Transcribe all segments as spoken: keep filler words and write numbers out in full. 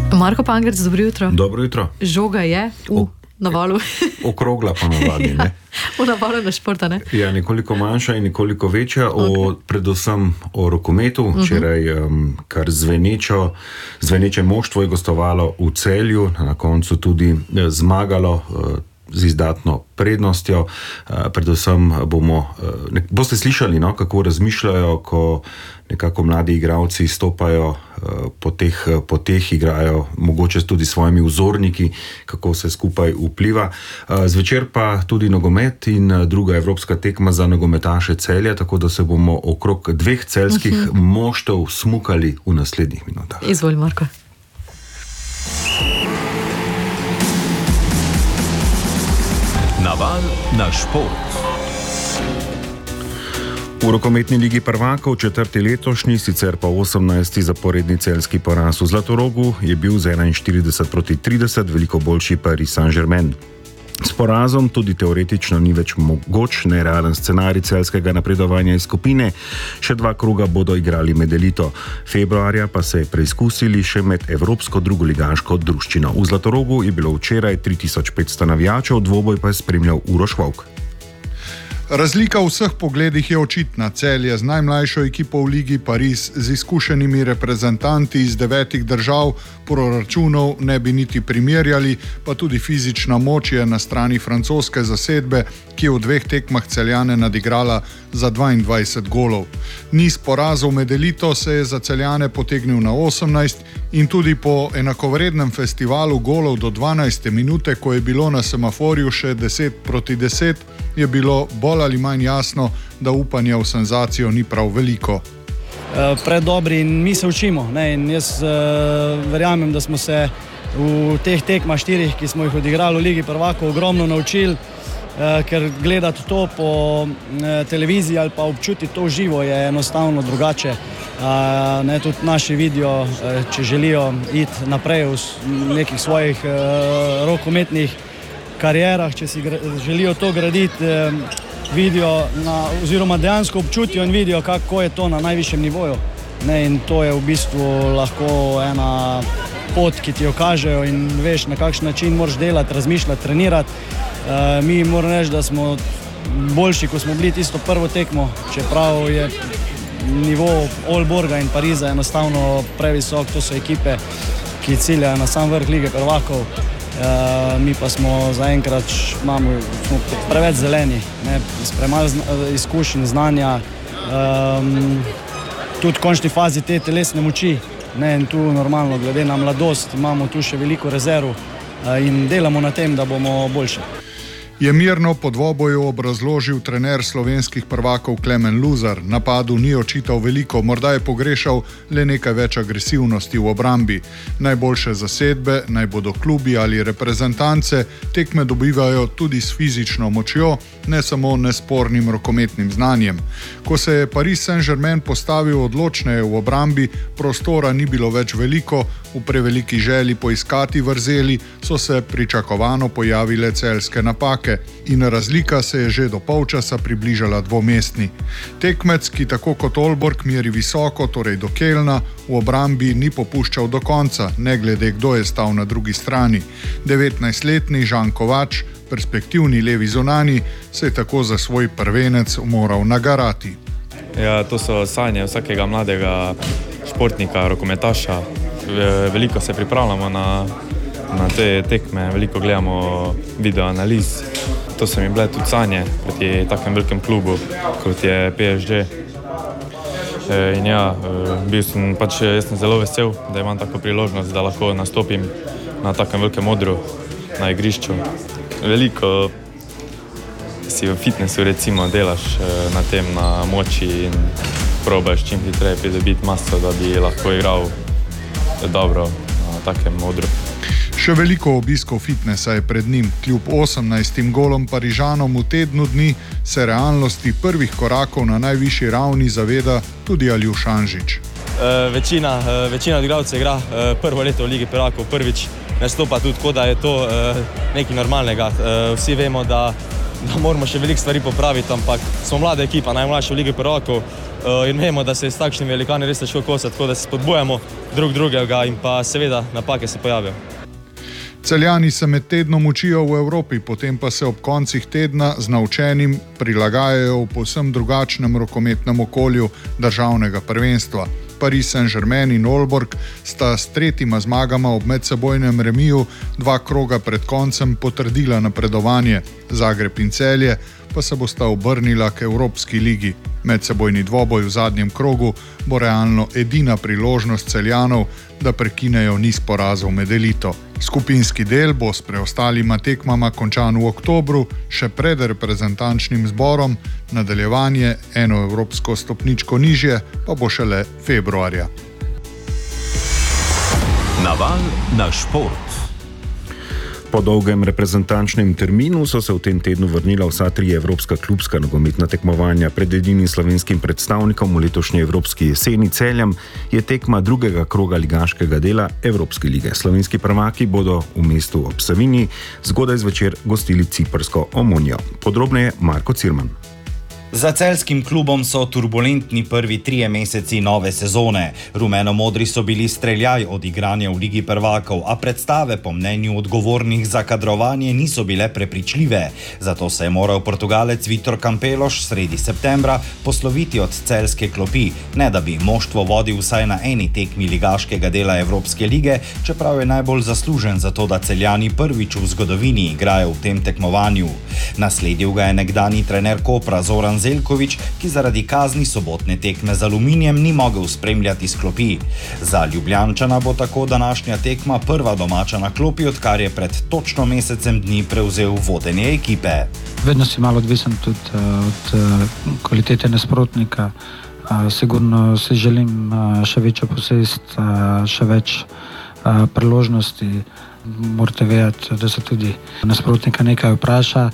Marko Pangerc, dobro jutro. Dobro jutro. Žoga je v o, Navalu. Okrogla pa navadi, ne? V Navalu na športa, ne? Ja, nekoliko manjša in nekoliko večja, okay. o, predvsem o rokometu. Včeraj uh-huh. um, kar zvenečo, zveneče moštvo je gostovalo v Celju, na koncu tudi eh, zmagalo eh, z izdatno prednostjo. Eh, predvsem bomo, eh, ne, boste slišali, no, kako razmišljajo, ko nekako mladi igralci stopajo uh, po teh poteh, igrajo mogoče tudi s svojimi vzorniki, kako se skupaj vpliva. Uh, zvečer pa tudi nogomet in uh, druga evropska tekma za nogometaše Celja, tako da se bomo okrog dveh celjskih uh-huh. moštev smukali v naslednjih minutah. Izvolj, Marko. Naval na šport. V rokometni ligi prvakov četrti letošnji, sicer pa osemnajsti zaporedni celjski poraz v Zlatorogu je bil z enainštirideset proti trideset veliko boljši Paris Saint-Germain. S porazom tudi teoretično ni več mogoč nerealen scenarij celjskega napredovanja iz skupine, še dva kruga bodo igrali med elito. Februarja pa se je preizkusili še med evropsko drugoligaško druščino. V Zlatorogu je bilo včeraj tri tisoč petsto navijačev, dvoboj pa je spremljal Uroš Vovk. Razlika v vseh pogledih je očitna. Celje z najmlajšo ekipo v ligi, Paris z izkušenimi reprezentanti iz devetih držav, proračunov ne bi niti primerjali, pa tudi fizična moč je na strani francoske zasedbe, ki je v dveh tekmah Celjane nadigrala za dvaindvajset golov. Niz porazov med elito se je za Celjane potegnil na osemnajst in tudi po enakovrednem festivalu golov do dvanajste minute, ko je bilo na semaforju še deset proti deset, je bilo bolj ali manj jasno, da upanja v senzacijo ni prav veliko. Predobri in mi se učimo. Ne? In jaz uh, verjamem, da smo se v teh tekmah štirih, ki smo jih odigrali v Ligi prvakov, ogromno naučili, uh, ker gledati to po uh, televiziji ali pa občutiti to živo je enostavno drugače. Uh, ne, tudi naši vidijo, uh, če želijo iti naprej v nekih svojih uh, rokometnih karierah, če si gra- želijo to graditi, eh, vidijo na, oziroma dejansko občutijo in vidijo, kako je to na najvišjem nivoju. Ne, in to je v bistvu lahko ena pot, ki ti jo kažejo in veš, na kakšen način moraš delati, razmišljati, trenirati. Eh, mi moram reči, da smo boljši, ko smo bili tisto prvo tekmo, čeprav je nivo Olborga in Pariza enostavno previsok. To so ekipe, ki ciljajo na sam vrh Lige prvakov. Uh, mi pa smo zaenkrat imamo smo preveč zeleni, ne, s premalo zna, izkušenj, znanja, um, tudi v končni fazi te telesne moči, ne, in tu normalno, glede na mladost, imamo tu še veliko rezerv uh, in delamo na tem, da bomo boljši. Je mirno po dvoboju obrazložil trener slovenskih prvakov Klemen Luzar. Napadu ni očital veliko, morda je pogrešal le nekaj več agresivnosti v obrambi. Najboljše zasedbe, naj bodo klubi ali reprezentance, tekme dobivajo tudi s fizično močjo, ne samo nespornim rokometnim znanjem. Ko se je Paris Saint-Germain postavil odločneje v obrambi, prostora ni bilo več veliko, v preveliki želji poiskati vrzeli so se pričakovano pojavile celjske napake in razlika se je že do polčasa približala dvomestni. Tekmec, ki tako kot Olborg meri visoko, torej do Kelna, v obrambi ni popuščal do konca, ne glede kdo je stal na drugi strani. devetnajstletni Žan Kovač, perspektivni levi zunani, se je tako za svoj prvenec moral nagarati. Ja, to so sanje vsakega mladega športnika, rokometaša. Veliko se pripravljamo na, na te tekme, veliko gledamo video analiz. To so mi bile tudi sanje proti takem velikem klubu, kot je P S G. In ja, bil sem pač, jaz sem zelo vesel, da imam tako priložnost, da lahko nastopim na takem velikem odru, na igrišču. Veliko si v fitnessu recimo delaš na tem, na moči in probaš čim hitreje pridobiti maso, da bi lahko igral dobro na takem odru. Še veliko obiskov fitnesa je pred njim. Kljub osemnajstim golom Parižanom v tednu dni se realnosti prvih korakov na najvišji ravni zaveda tudi Aljuš Anžič. E, večina, večina igralcev igra prvo leto v Ligi prvakov, prvič nastopa tudi, kot da je to nekaj normalnega. Vsi vemo, da da moramo še veliko stvari popraviti, ampak smo mlada ekipa, najmlajša v Ligi prvakov in vemo, da se s takšnimi velikani res težko kosati, tako da se spodbujamo drug drugega in pa seveda napake se pojavijo. Celjani se med tednom učijo v Evropi, potem pa se ob koncih tedna z naučenim prilagajajo v povsem drugačnem rokometnem okolju državnega prvenstva. Paris Saint-Germain in Aalborg sta s tretjima zmagama ob medsebojnem remiju dva kroga pred koncem potrdila napredovanje. Zagreb in Celje pa se bosta obrnila k Evropski ligi. Medsebojni dvoboj v zadnjem krogu bo realno edina priložnost Celjanov, da prekinejo niz porazov med elito. Skupinski del bo s preostalima tekmama končan v oktobru, še pred reprezentančnim zborom, nadaljevanje eno evropsko stopničko nižje pa bo šele februarja. Naval na šport. Po dolgem reprezentančnem terminu so se v tem tednu vrnila vsa tri evropska klubska nogometna tekmovanja. Pred edinim slovenskim predstavnikom v letošnji evropski jeseni Celjem je tekma drugega kroga ligaškega dela Evropske lige. Slovenski prvaki bodo v mestu ob Savinji zgodaj zvečer gostili ciprsko Omonijo. Podrobneje Marko Cirman. Za celjskim klubom so turbulentni prvi trije meseci nove sezone. Rumeno-modri so bili streljaj od igranja v Ligi prvakov, a predstave po mnenju odgovornih za kadrovanje niso bile prepričljive. Zato se je moral Portugalec Vitor Campelos sredi septembra posloviti od celjske klopi, ne da bi moštvo vodil vsaj na eni tekmi ligaškega dela Evropske lige, čeprav je najbolj zaslužen za to, da Celjani prvič v zgodovini igrajo v tem tekmovanju. Nasledil ga je nekdanji trener Kopra Zoran Zeljković, ki zaradi kazni sobotne tekme z Aluminijem ni mogel spremljati s klopi. Za Ljubljančana bo tako današnja tekma prva domača na klopi, odkar je pred točno mesecem dni prevzel vodenje ekipe. Vedno si malo odvisen tudi od kvalitete nasprotnika. Sigurno si želim še večjo posest, še več priložnosti. Morate vedeti, da se tudi nasprotnika nekaj vpraša,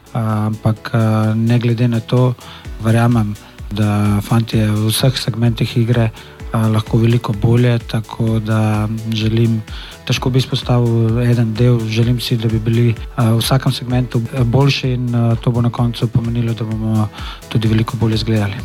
ampak ne glede na to, verjamem, da fantje v vseh segmentih igre lahko veliko bolje, tako da želim, težko bi izpostavil eden del, želim si, da bi bili v vsakem segmentu boljši in to bo na koncu pomenilo, da bomo tudi veliko bolje izgledali.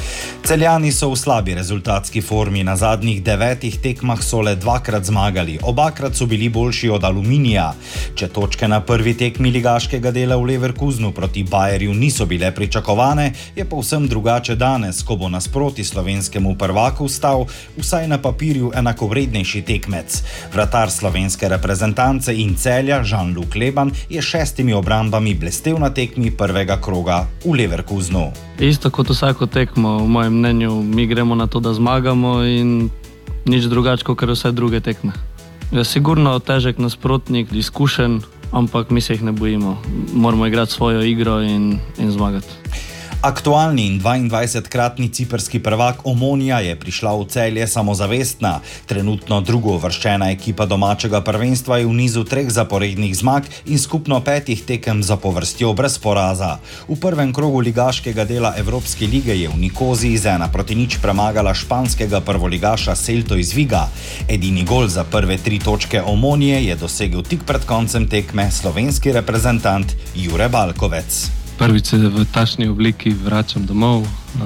Celjani so v slabi rezultatski formi, na zadnjih devetih tekmah so le dvakrat zmagali, obakrat so bili boljši od Aluminija. Če točke na prvi tekmi ligaškega dela v Leverkusenu proti Bayerju niso bile pričakovane, je povsem drugače danes, ko bo nasproti slovenskemu prvaku stal vsaj na papirju enakovrednejši tekmec. Vratar slovenske reprezentance in Celja, Jean-Luc Leban, je šestimi obrambami blestel na tekmi prvega kroga v Leverkusenu. Isto kot vsako tekmo, v mojem mnenju, mi gremo na to, da zmagamo in nič drugače, kot vse druge tekme. Je sigurno težek nasprotnik, izkušen, ampak mi se jih ne bojimo. Moramo igrati svojo igro in, in zmagati. Aktualni in dvaindvajsetkratni ciprski prvak Omonija je prišla v Celje samozavestna. Trenutno drugouvrščena ekipa domačega prvenstva je v nizu treh zaporednih zmag in skupno petih tekem zapovrstjo brez poraza. V prvem krogu ligaškega dela Evropske lige je v Nikoziji z ena proti nič premagala španskega prvoligaša Celto iz Viga. Edini gol za prve tri točke Omonije je dosegel tik pred koncem tekme slovenski reprezentant Jure Balkovec. Prvič se v takšni obliki vračam domov,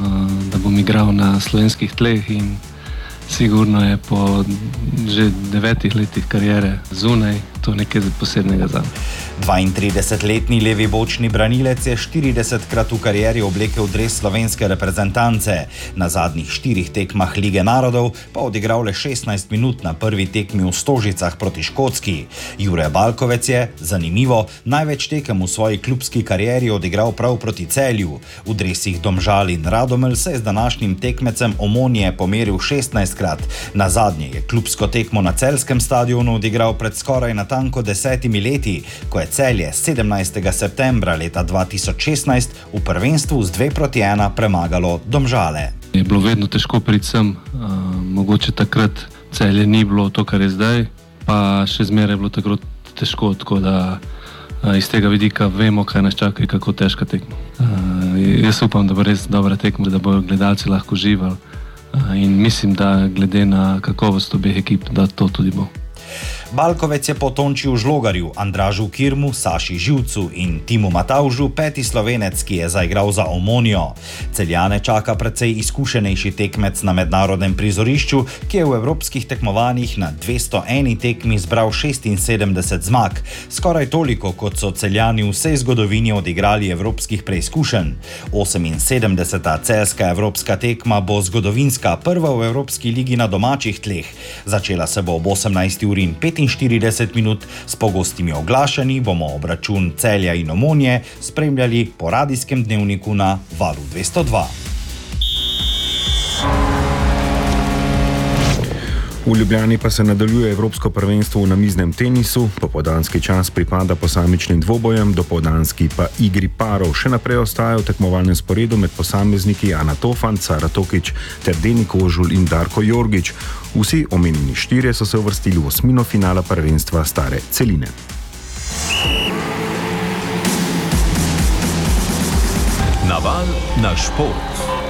da bom igral na slovenskih tleh in sigurno je po že devetih letih karijere zunaj to nekaj posebnega za me. dvaintridesetletni levi bočni branilec je štiridesetkrat v karieri oblekel dres slovenske reprezentance. Na zadnjih štirih tekmah Lige narodov pa odigral le šestnajst minut na prvi tekmi v Stožicah proti Škotski. Jure Balkovec je, zanimivo, največ tekem v svoji klubski karieri odigral prav proti Celju. V dresih Domžal in Radomelj se je z današnjim tekmecem Omonije pomeril šestnajstkrat. Na zadnje je klubsko tekmo na celjskem stadionu odigral pred skoraj natanko desetimi leti, ko je Celje sedemnajstega septembra leta dva tisoč šestnajst v prvenstvu z dve proti ena premagalo Domžale. Je bilo vedno težko priti sem, mogoče takrat Celje ni bilo to, kar je zdaj, pa še zmeraj je bilo takrat težko, tako da iz tega vidika vemo, kaj nas čaka in kako težka tekma. Jaz upam, da bo res dobra tekma, da bodo gledalci lahko uživali in mislim, da glede na kakovost obeh ekip, da to tudi bo. Balkovec je potončil Žlogarju, Andražu Kirmu, Saši Živcu in Timu Matavžu, peti Slovenec, ki je zaigral za Omonijo. Celjane čaka precej izkušenejši tekmec na mednarodnem prizorišču, ki je v evropskih tekmovanjih na dvesto eni tekmi zbral šestinsedemdeset zmag, skoraj toliko, kot so Celjani v vsej zgodovini odigrali evropskih preizkušenj. oseminsedemdeseta celjska evropska tekma bo zgodovinska, prva v Evropski ligi na domačih tleh. Začela se bo ob osemnajsti uri in petinštirideset minut, s pogostimi oglašanji bomo obračun Celja in Omonje spremljali po radijskem dnevniku na Valu dvesto dva. V Ljubljani pa se nadaljuje Evropsko prvenstvo v namiznem tenisu, popoldanski čas pripada posamičnim dvobojem, dopoldanski pa igri parov. Še naprej ostaja v tekmovalnem sporedu med posamezniki Ana Tofan, Sara Tokič ter Deni Kožul in Darko Jorgič. Vsi omenjeni štirje so se uvrstili v osmino finala prvenstva Stare celine. Naval na šport.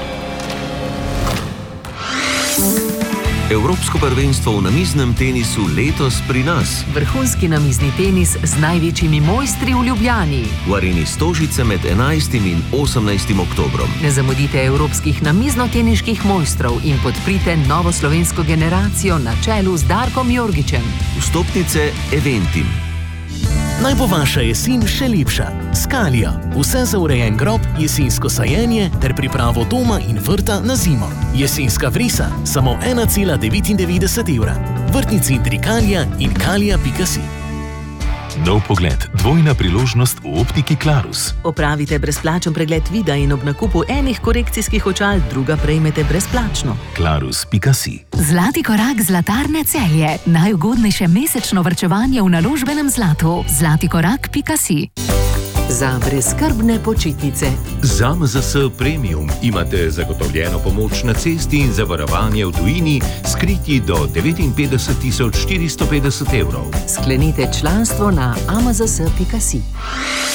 Evropsko prvenstvo v namiznem tenisu letos pri nas. Vrhunski namizni tenis z največjimi mojstri v Ljubljani. V areni Stožice med enajstim in osemnajstim oktobrom. Ne zamudite evropskih namiznoteniških mojstrov in podprite novo slovensko generacijo na čelu z Darkom Jorgičem. Vstopnice Eventim. Naj bo vaša jesen še lepša. Skalija. Vse za urejen grob, jesensko sajenje ter pripravo doma in vrta na zimo. Jesenska vrisa. Samo ena cela devetindevetdeset evra. Vrtnici Intrikalija in kalija pika si. Nov pogled. Dvojna priložnost v optiki Clarus. Opravite brezplačen pregled vida in ob nakupu enih korekcijskih očal druga prejmete brezplačno. Clarus pika si. Zlati korak Zlatarne Celje. Najugodnejše mesečno varčevanje v naložbenem zlatu. Zlati korak pika si. Za brezskrbne počitnice. Z A M Z S Premium imate zagotovljeno pomoč na cesti in zavarovanje v tujini, skriti do devetinpetdeset tisoč štiristo petdeset evrov. Sklenite članstvo na a m z s pika si.